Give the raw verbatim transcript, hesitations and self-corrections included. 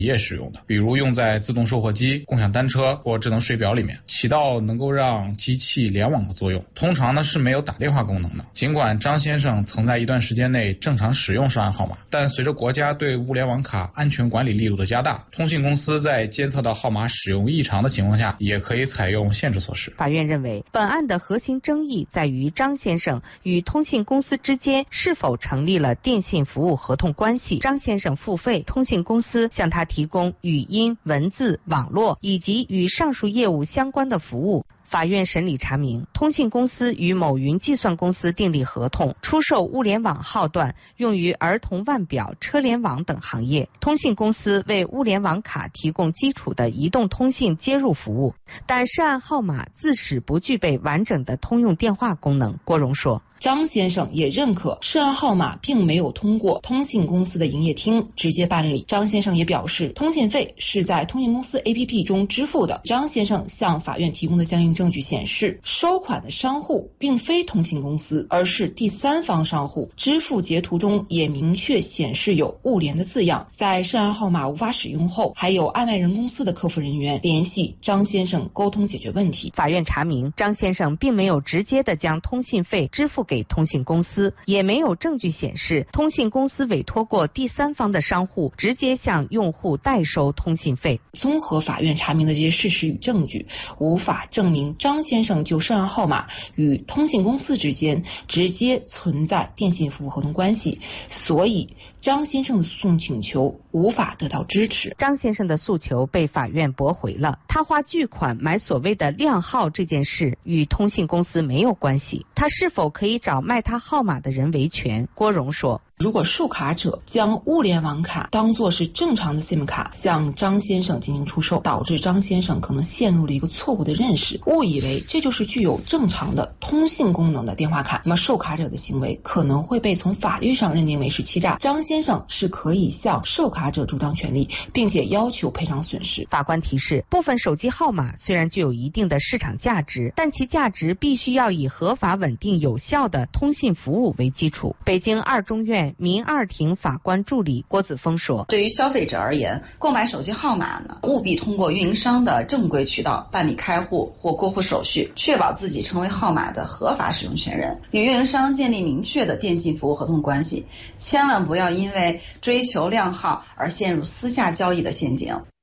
业使用的，比如用在自动售货机、共享单车或智能水表里面，起到能够让机器联网的作用。通常呢是没有打电话功能的。尽管张先生曾在一段时间内正常使用涉案号码，但随着国家对物联网卡安全管理力度的加大，通信公司在监测到号码使用异常的情况下，也可以采用限制措施。 法院认为，本案的核心争议在于张先生与通信公司之间是否成立了电信服务合同关系。张先生付费，通信公司向他提供语音、文字、网络以及与上述业务相关的服务。法院审理查明，通信公司与某云计算公司订立合同，出售物联网号段用于儿童腕表、车联网等行业。通信公司为物联网卡提供基础的移动通信接入服务，但涉案号码自始不具备完整的通用电话功能。郭荣说， 张先生也认可涉案号码并没有通过通信公司的营业厅直接办理。张先生也表示，通信费是在通信公司 A P P 中支付的。张先生向法院提供的相应证据显示，收款的商户并非通信公司，而是第三方商户。支付截图中也明确显示有物联的字样。在涉案号码无法使用后，还有案外人公司的客服人员联系张先生沟通解决问题。 法院查明，张先生并没有直接的将通信费支付给通信公司，也没有证据显示通信公司委托过第三方的商户直接向用户代收通信费。 综合法院查明的这些事实与证据，无法证明张先生就涉案号码与通信公司之间直接存在电信服务合同关系，所以张先生的诉讼请求无法得到支持。 张先生的诉求被法院驳回了。他花巨款买所谓的靓号这件事与通信公司没有关系，他是否可以找卖他号码的人维权？郭荣说， 如果售卡者将物联网卡当作是正常的 SIM 卡向张先生进行出售，导致张先生可能陷入了一个错误的认识，误以为这就是具有正常的通信功能的电话卡，那么售卡者的行为可能会被从法律上认定为是欺诈。张先生是可以向售卡者主张权利，并且要求赔偿损失。 法官提示，部分手机号码虽然具有一定的市场价值，但其价值必须要以合法、稳定、有效的通信服务为基础。北京二中院民二庭法官助理郭子峰说， 对于消费者而言，购买手机号码呢，务必通过运营商的正规渠道办理开户或过户手续，确保自己成为号码的合法使用权人，与运营商建立明确的电信服务合同关系，千万不要因为追求靓号而陷入私下交易的陷阱。